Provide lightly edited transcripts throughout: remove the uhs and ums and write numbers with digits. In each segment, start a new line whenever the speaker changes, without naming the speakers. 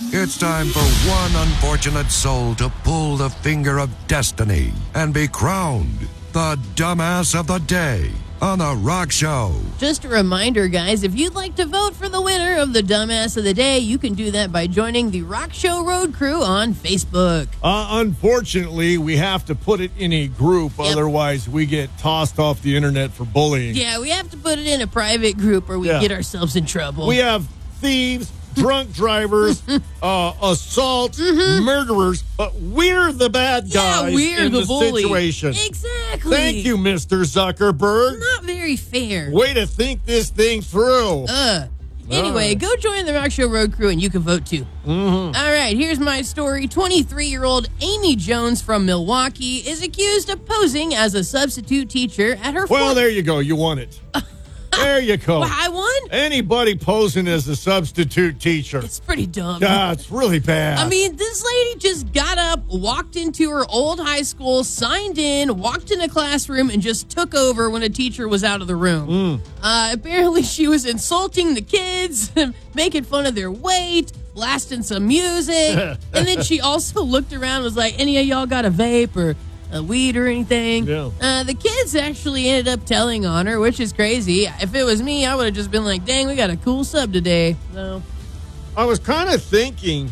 It's time for one unfortunate soul to pull the finger of destiny and be crowned the Dumbass of the Day on The Rock Show.
Just a reminder, guys, if you'd like to vote for the winner of the Dumbass of the Day, you can do that by joining the Rock Show Road Crew on Facebook.
Unfortunately, we have to put it in a group, otherwise we get tossed off the internet for bullying.
Yeah, we have to put it in a private group or we get ourselves in trouble.
We have thieves, drunk drivers, assaults, murderers, but we're the bad guys
we're
in
the
the
bully.
situation.
Exactly.
Thank you, Mr. Zuckerberg.
Not very fair.
Way to think this thing through.
Anyway, go join the Rock Show Road Crew and you can vote too. All right, here's my story. 23-year-old Amy Jones from Milwaukee is accused of posing as a substitute teacher at her
Well, there you go. You won it. There you go.
Well, I won?
Anybody posing as a substitute teacher.
It's pretty dumb.
It's really bad.
I mean, this lady just got up, walked into her old high school, signed in, walked in a classroom, and just took over when a teacher was out of the room. Apparently, she was insulting the kids, making fun of their weight, blasting some music, and then she also looked around and was like, any of y'all got a vape or a weed or anything?
Yeah.
The kids actually ended up telling on her, which is crazy. If it was me, I would have just been like, dang, we got a cool sub today. So
I was kind of thinking,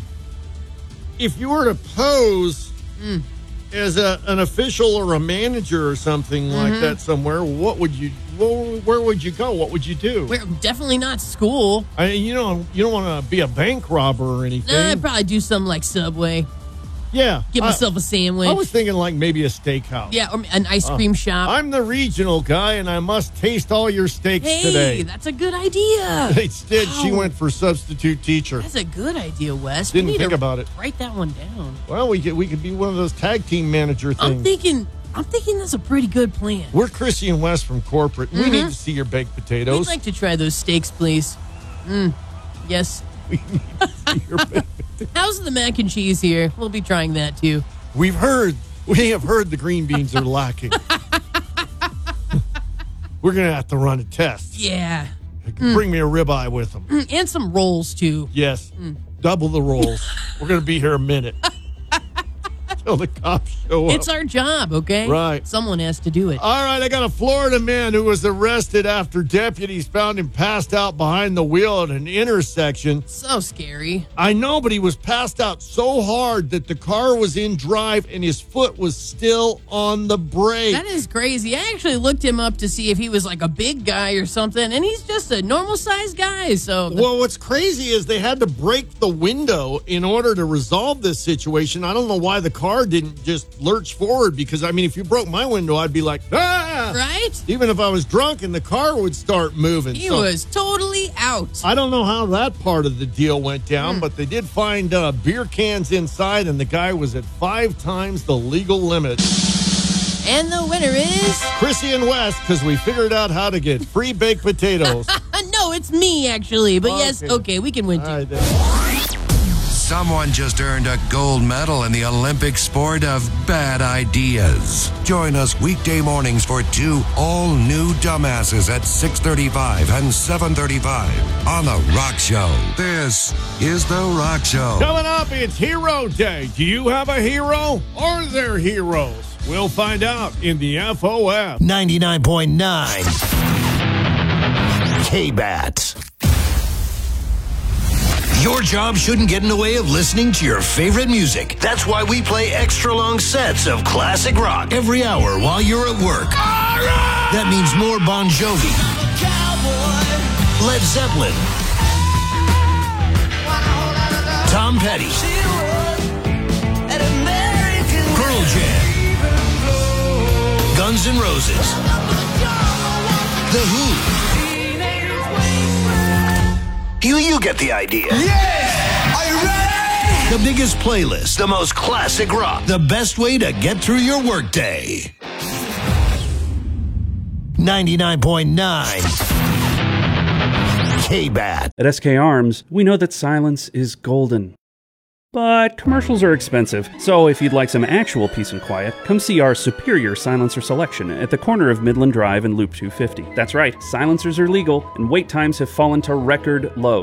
if you were to pose as an official or a manager or something like that somewhere, where would you go? What would you do?
we're definitely not school.
You don't want to be a bank robber or anything.
I'd probably do something like Subway.
Yeah.
Get myself a sandwich.
I was thinking like maybe a steakhouse.
Yeah, or an ice cream shop.
I'm the regional guy, and I must taste all your steaks today.
Hey, that's a good idea.
Instead, she went for substitute teacher.
That's a good idea, Wes.
Didn't
we need
think
to
about it.
Write that one down.
Well, we could be one of those tag team manager things.
I'm thinking that's a pretty good plan.
We're Chrissy and Wes from corporate. We need to see your baked potatoes.
We'd like to try those steaks, please. Yes.
We need to see your baked potatoes.
How's the mac and cheese here? We'll be trying that too.
We have heard the green beans are lacking. We're going to have to run a test.
Yeah.
Bring me a ribeye with them.
And some rolls too.
Yes. Double the rolls. We're going to be here a minute. Till the cops show up.
It's our job, okay?
Right.
Someone has to do it.
All right, I got a Florida man who was arrested after deputies found him passed out behind the wheel at an intersection.
So scary.
I know, but he was passed out so hard that the car was in drive and his foot was still on the brake.
That is crazy. I actually looked him up to see if he was like a big guy or something, and he's just a normal-sized guy. So,
Well, what's crazy is they had to break the window in order to resolve this situation. I don't know why the car didn't just lurch forward, because, I mean, if you broke my window, I'd be like, ah!
right?
Even if I was drunk and the car would start moving.
He was totally out.
I don't know how that part of the deal went down, but they did find beer cans inside, and the guy was at 5 times the legal limit.
And the winner is...
Chrissy and Wes, because we figured out how to get free baked potatoes.
No, it's me, actually. But yes,
Okay.
okay, we can win too.
All right, then.
Someone just earned a gold medal in the Olympic sport of bad ideas. Join us weekday mornings for 2 all-new dumbasses at 6:35 and 7:35 on The Rock Show. This is The Rock Show.
Coming up, it's Hero Day. Do you have a hero? Are there heroes? We'll find out in the FOF.
99.9 K-Bat. Your job shouldn't get in the way of listening to your favorite music. That's why we play extra long sets of classic rock every hour while you're at work. That means more Bon Jovi, Led Zeppelin, Tom Petty, Pearl Jam, Guns N' Roses, The Who. You get the idea.
Yeah! Are you ready?
The biggest playlist, the most classic rock, the best way to get through your workday. 99.9 K-Bat.
At SK Arms, we know that silence is golden. But commercials are expensive, so if you'd like some actual peace and quiet, come see our superior silencer selection at the corner of Midland Drive and Loop 250. That's right, silencers are legal, and wait times have fallen to record lows.